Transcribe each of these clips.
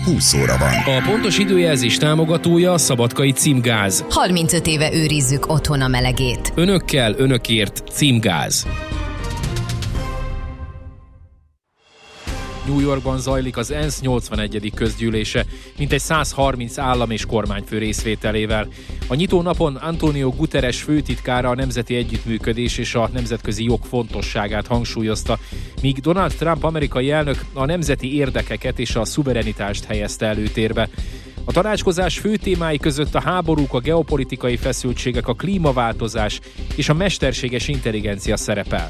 20 óra van. A pontos időjelzés támogatója a Szabadkai Címgáz. 35 éve őrizzük otthon a melegét. Önökkel, önökért Címgáz. New Yorkban zajlik az ENSZ 81. közgyűlése, mintegy 130 állam és kormányfő részvételével. A nyitó napon Antonio Guterres főtitkára a nemzeti együttműködés és a nemzetközi jog fontosságát hangsúlyozta, míg Donald Trump amerikai elnök a nemzeti érdekeket és a szuverenitást helyezte előtérbe. A tanácskozás fő témái között a háborúk, a geopolitikai feszültségek, a klímaváltozás és a mesterséges intelligencia szerepel.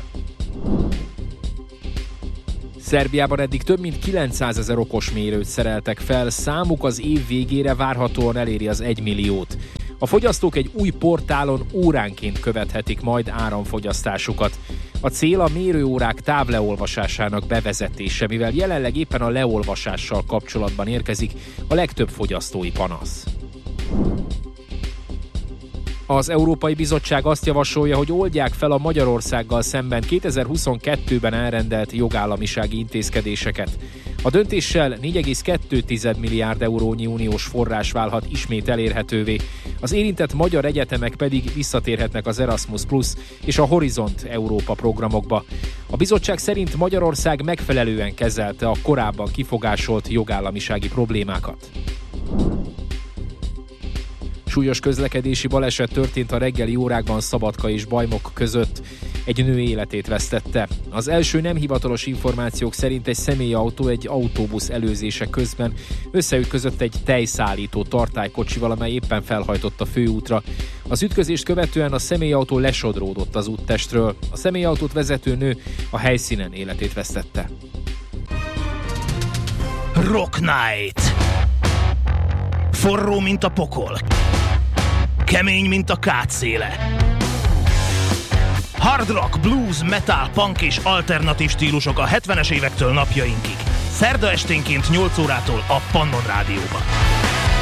Szerbiában eddig több mint 900 000 okosmérőt szereltek fel, számuk az év végére várhatóan eléri az 1 milliót. A fogyasztók egy új portálon óránként követhetik majd áramfogyasztásukat. A cél a mérőórák távleolvasásának bevezetése, mivel jelenleg éppen a leolvasással kapcsolatban érkezik a legtöbb fogyasztói panasz. Az Európai Bizottság azt javasolja, hogy oldják fel a Magyarországgal szemben 2022-ben elrendelt jogállamisági intézkedéseket. A döntéssel 4,2 milliárd eurónyi uniós forrás válhat ismét elérhetővé. Az érintett magyar egyetemek pedig visszatérhetnek az Erasmus Plus és a Horizont Európa programokba. A bizottság szerint Magyarország megfelelően kezelte a korábban kifogásolt jogállamisági problémákat. Súlyos közlekedési baleset történt a reggeli órákban Szabadka és Bajmok között. Egy nő életét vesztette. Az első nem hivatalos információk szerint egy személyautó egy autóbusz előzése közben összeütközött egy tejszállító tartálykocsival, amely éppen felhajtott a főútra. Az ütközést követően a személyautó lesodródott az úttestről. A személyautót vezető nő a helyszínen életét vesztette. Rock Night. Forró, mint a pokol. Kemény, mint a kátszéle. Hard rock, blues, metal, punk és alternatív stílusok a 70-es évektől napjainkig. Szerda esténként 8 órától a Pannon Rádióban.